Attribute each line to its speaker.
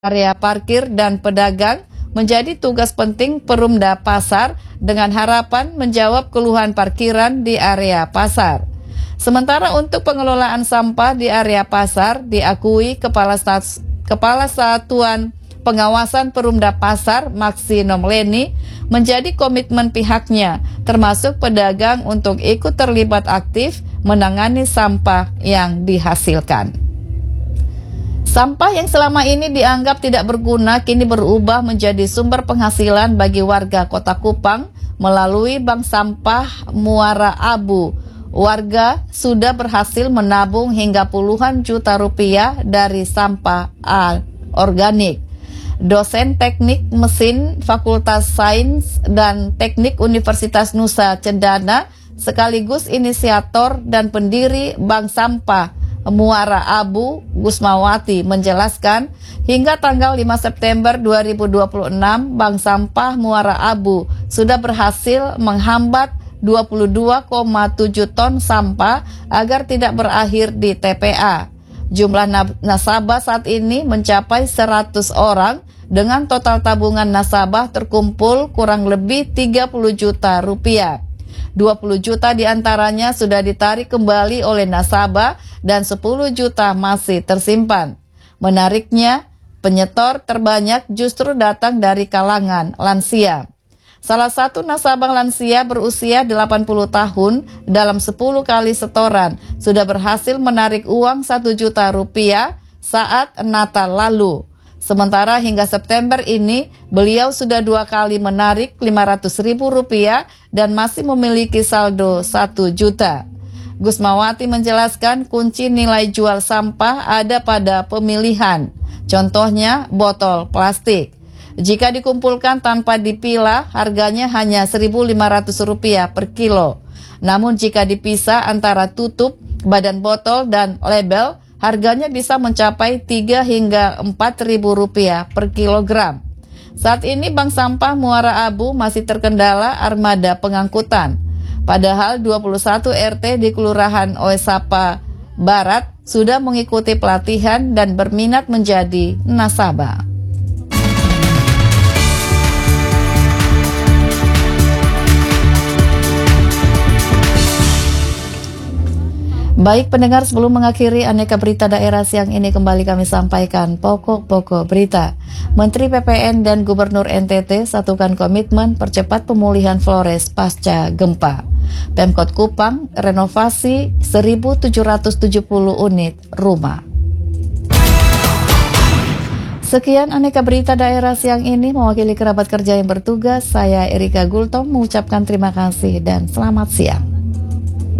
Speaker 1: area parkir dan pedagang menjadi tugas penting Perumda Pasar dengan harapan menjawab keluhan parkiran di area pasar. Sementara untuk pengelolaan sampah di area pasar diakui Kepala Satuan Pengawasan Perumda Pasar Maksi Nomleni menjadi komitmen pihaknya termasuk pedagang untuk ikut terlibat aktif menangani sampah yang dihasilkan. Sampah yang selama ini dianggap tidak berguna kini berubah menjadi sumber penghasilan bagi warga Kota Kupang melalui Bank Sampah Muara Abu. Warga sudah berhasil menabung hingga puluhan juta rupiah dari sampah organik. Dosen Teknik Mesin Fakultas Sains dan Teknik Universitas Nusa Cendana sekaligus inisiator dan pendiri Bank Sampah Muara Abu, Gusmawati menjelaskan hingga tanggal 5 September 2026 Bank Sampah Muara Abu sudah berhasil menghambat 22,7 ton sampah agar tidak berakhir di TPA. Jumlah nasabah saat ini mencapai 100 orang dengan total tabungan nasabah terkumpul kurang lebih 30 juta rupiah. 20 juta diantaranya sudah ditarik kembali oleh nasabah dan 10 juta masih tersimpan. Menariknya, penyetor terbanyak justru datang dari kalangan lansia. Salah satu nasabah lansia berusia 80 tahun dalam 10 kali setoran sudah berhasil menarik uang 1 juta rupiah saat Natal lalu. Sementara hingga September ini, beliau sudah 2 kali menarik Rp500.000 dan masih memiliki saldo 1 juta. Gusmawati menjelaskan kunci nilai jual sampah ada pada pemilihan. Contohnya botol plastik. Jika dikumpulkan tanpa dipilah, harganya hanya Rp1.500 per kilo. Namun jika dipisah antara tutup, badan botol, dan label, harganya bisa mencapai 3 hingga Rp4.000 per kilogram. Saat ini Bank Sampah Muara Abu masih terkendala armada pengangkutan. Padahal 21 RT di Kelurahan Oesapa Barat sudah mengikuti pelatihan dan berminat menjadi nasabah. Baik pendengar, sebelum mengakhiri aneka berita daerah siang ini kembali kami sampaikan pokok-pokok berita. Menteri PPN dan Gubernur NTT satukan komitmen percepat pemulihan Flores pasca gempa. Pemkot Kupang renovasi 1.770 unit rumah. Sekian aneka berita daerah siang ini, mewakili kerabat kerja yang bertugas, saya Erika Gultom mengucapkan terima kasih dan selamat siang.